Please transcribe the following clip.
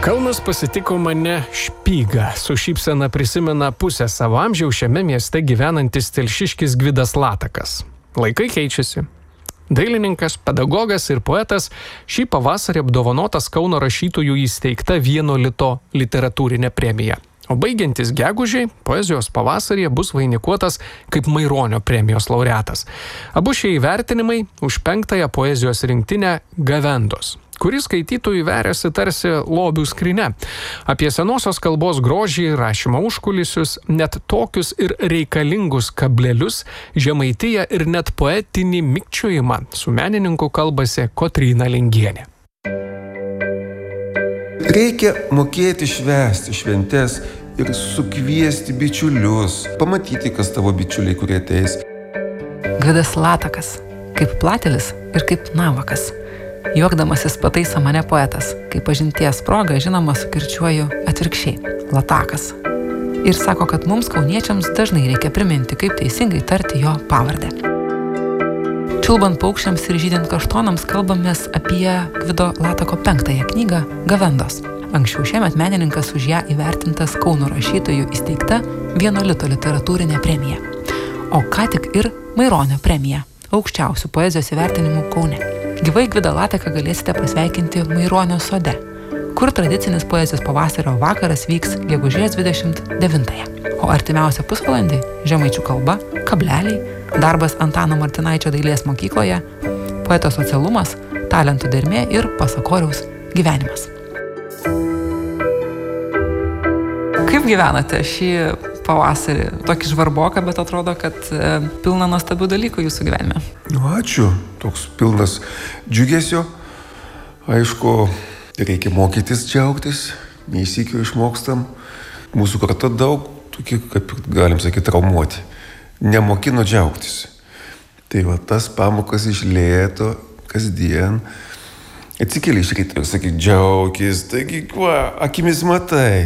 Kaunas pasitiko mane špygą. Su šypsena prisimena pusę savo amžiaus šiame mieste gyvenantis telšiškis Gvidas Latakas. Laikai keičiasi. Dailininkas, pedagogas ir poetas šį pavasarį apdovanotas Kauno rašytojų įsteigta Vieno lito literatūrinė premija. O baigiantis gegužiai, poezijos pavasaryje bus vainikuotas kaip Maironio premijos laureatas. Abu šie įvertinimai už 5-ąją poezijos rinktinę Gavendos, kuris skaitytojų veriasi tarsi lobių skryne. Apie senosios kalbos grožį, rašymo užkulisius, net tokius ir reikalingus kablelius, žemaitiją ir net poetinį mikčiojimą su menininku kalbasi Kotryna Lingienė. Reikia mokėti švęsti šventes ir sukviesti bičiulius, pamatyti, kas tavo bičiuliai, kurie ateis. Gvidas Latakas, kaip platelis ir kaip navakas. Juokdamasis pataiso mane poetas, kai pažinties proga žinoma sukirčiuoju atvirkščiai – Latakas. Ir sako, kad mums kauniečiams dažnai reikia priminti, kaip teisingai tarti jo pavardę. Čiulbant paukščiams ir žydint kaštonams kalbamės apie Gvido Latako 5-ąją knygą Gavendos. Anksčiau šiemet menininkas už ją įvertintas Kauno rašytojų įsteigta Vieno lito literatūrinė premija. O ką tik ir Maironio premija, aukščiausių poezijos įvertinimų Kaune. Gyvai Gvidą Lataką galėsite pasveikinti Maironio sode, kur tradicinis poezijos pavasario vakaras vyks gegužės 29-ąją. O artimiausią pusvalandį žemaičių kalba, kableliai, darbas Antano Martinaičio dailės mokykloje, poeto socialumas, talentų dermė ir pasakoriaus gyvenimas. Kaip gyvenate šį pavasarį? Tokį žvarboką, bet atrodo, kad pilna nuostabių dalykų jūsų gyvenime. Ačiū, toks pilnas džiugesio. Aišku, reikia mokytis džiaugtis, neįsykio išmokstam. Mūsų karta daug, tokie, kaip galim sakyti, traumuoti. Nemokino džiaugtis. Tai va, tas pamokas iš lėto, kasdien. Atsikeli iš ryto ir sakai, džiaukis, taigi, akimis matai.